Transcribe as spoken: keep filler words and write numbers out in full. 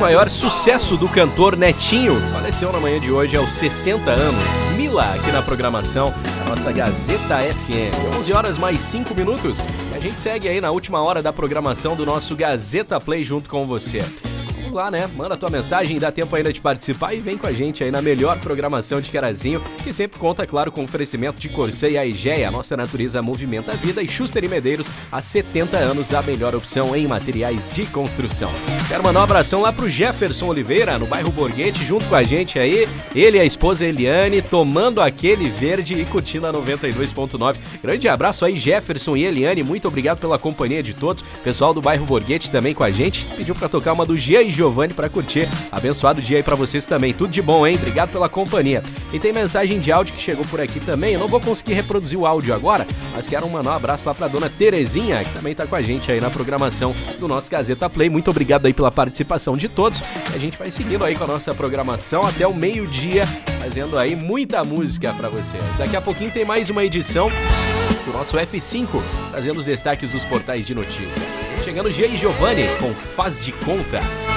maior sucesso do cantor Netinho faleceu na manhã de hoje aos sessenta anos. Mila, aqui na programação da nossa Gazeta F M. onze horas mais cinco minutos. E a gente segue aí na última hora da programação do nosso Gazeta Play junto com você. Vamos lá, né? Manda tua mensagem, dá tempo ainda de participar e vem com a gente aí na melhor programação de Carazinho, que sempre conta, claro, com oferecimento de Corsã e a Egea. A nossa natureza movimenta a vida, e Schuster e Medeiros, há setenta anos, a melhor opção em materiais de construção. Quero mandar um abração lá pro Jefferson Oliveira, no bairro Borghetti, junto com a gente aí. Ele e a esposa Eliane, tomando aquele verde e curtindo a noventa e dois ponto nove. Grande abraço aí, Jefferson e Eliane, muito obrigado pela companhia de todos. Pessoal do bairro Borghetti também com a gente, pediu pra tocar uma do Gia e Giovanni pra curtir. Abençoado dia aí pra vocês também, tudo de bom, hein? Obrigado pela companhia. E tem mensagem de áudio que chegou por aqui também. Eu não vou conseguir reproduzir o áudio agora, mas quero mandar um abraço lá pra dona Terezinha, que também tá com a gente aí na programação do nosso Gazeta Play. Muito obrigado aí pela participação de todos. A gente vai seguindo aí com a nossa programação até o meio-dia, fazendo aí muita música pra vocês. Daqui a pouquinho tem mais uma edição do nosso F cinco, trazendo os destaques dos portais de notícia. Chegando Gia e Giovanni com Faz de Conta.